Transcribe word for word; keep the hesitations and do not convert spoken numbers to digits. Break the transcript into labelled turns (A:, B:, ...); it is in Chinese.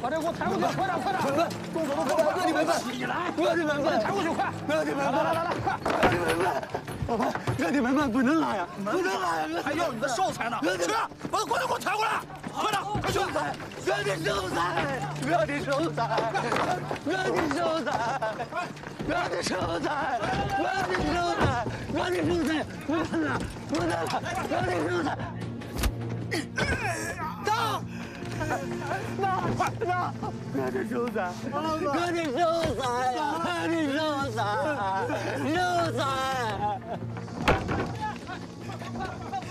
A: 把这给我抬过去，快点快点！动手都快！
B: 哥，你们慢，
A: 起来！
B: 哥，你们慢，
A: 抬过去快！
B: 哥，你们慢，来来来，快！哥，你们慢，老婆，哥，你们慢，不能拉呀，不能拉呀，
A: 还要你的寿材呢！去，把他过来给我抬过来！快点，快去！
B: 哥，你寿材，哥，你寿材，哥，你寿材，哥，你寿材，哥，你寿材，哥，你寿材，不能拉，不能拉，哥，你寿材。 到，那快那，哥你收伞，哥你收伞呀，哥你收伞，收伞。